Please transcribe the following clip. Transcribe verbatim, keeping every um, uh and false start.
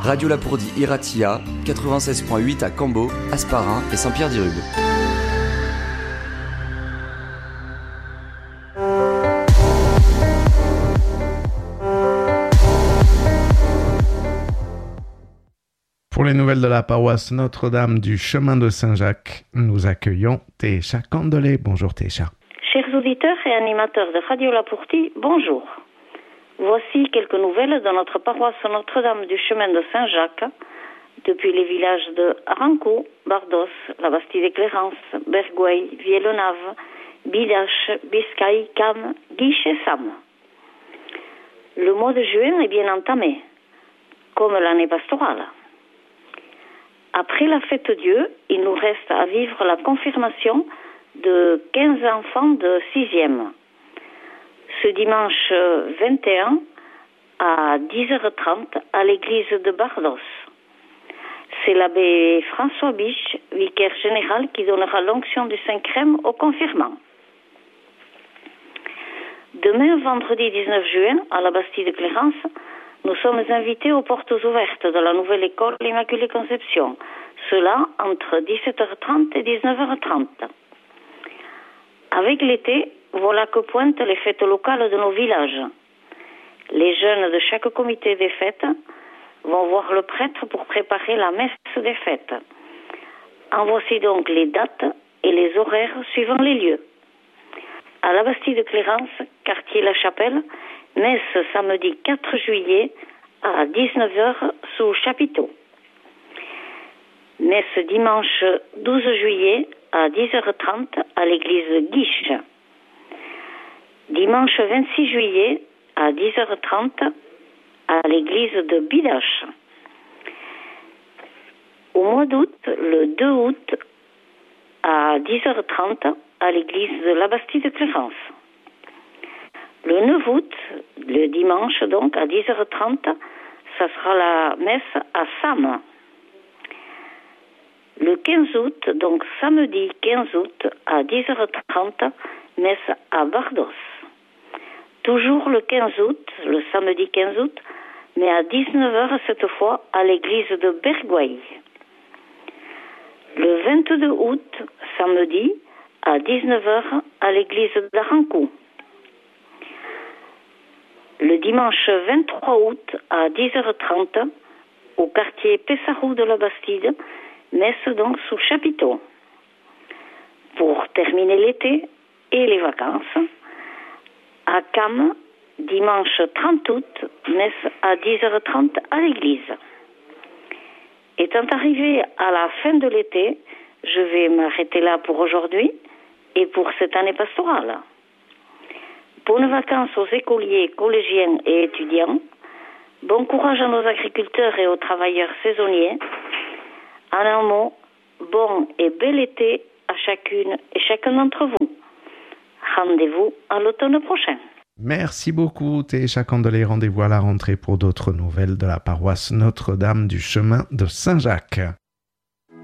Radio Lapourdie Iratia, quatre-vingt-seize virgule huit à Cambo, Hasparren et Saint-Pierre-d'Irube. Pour les nouvelles de la paroisse Notre-Dame du Chemin de Saint-Jacques, nous accueillons Técha Candelet. Bonjour Técha. Chers auditeurs et animateurs de Radio Lapourdie, bonjour. Voici quelques nouvelles de notre paroisse Notre-Dame du Chemin de Saint-Jacques, depuis les villages de Arancou, Bardos, la Bastide des Clérances, Bergouey, Viellenave, Bidache, Biscaye, Cam, Guiche et Sam. Le mois de juin est bien entamé, comme l'année pastorale. Après la fête de Dieu, il nous reste à vivre la confirmation de quinze enfants de sixième. Ce dimanche vingt et un à dix heures trente à l'église de Bardos. C'est l'abbé François Biche, vicaire général, qui donnera l'onction du Saint-Crème aux confirmants. Demain, vendredi dix-neuf juin, à la Bastide de Clérances, nous sommes invités aux portes ouvertes de la nouvelle école L'Immaculée Conception. Cela entre dix-sept heures trente et dix-neuf heures trente. Avec l'été, voilà que pointent les fêtes locales de nos villages. Les jeunes de chaque comité des fêtes vont voir le prêtre pour préparer la messe des fêtes. En voici donc les dates et les horaires suivant les lieux. À la Bastide de Clérances, quartier La Chapelle, messe samedi quatre juillet à dix-neuf heures sous chapiteau. Messe dimanche douze juillet à dix heures trente à l'église Guiche. Dimanche vingt-six juillet à dix heures trente à l'église de Bidache. Au mois d'août, le deux août à dix heures trente à l'église de la Bastide de Clérances. Le neuf août, le dimanche donc, à dix heures trente, ça sera la messe à Sam. Le quinze août, donc samedi quinze août, à dix heures trente, messe à Bardos. Toujours le quinze août, le samedi quinze août, mais à dix-neuf heures cette fois, à l'église de Bergouey. Le vingt-deux août, samedi, à dix-neuf heures, à l'église d'Arancou. Le dimanche vingt-trois août à dix heures trente, au quartier Pessarou de la Bastide, messe donc sous chapiteau. Pour terminer l'été et les vacances, à Cam, dimanche trente août, messe à dix heures trente à l'église. Étant arrivé à la fin de l'été, je vais m'arrêter là pour aujourd'hui et pour cette année pastorale. Bonnes vacances aux écoliers, collégiens et étudiants. Bon courage à nos agriculteurs et aux travailleurs saisonniers. En un mot, bon et bel été à chacune et chacun d'entre vous. Rendez-vous à l'automne prochain. Merci beaucoup Técha Candelet. Rendez-vous à la rentrée pour d'autres nouvelles de la paroisse Notre-Dame du Chemin de Saint-Jacques.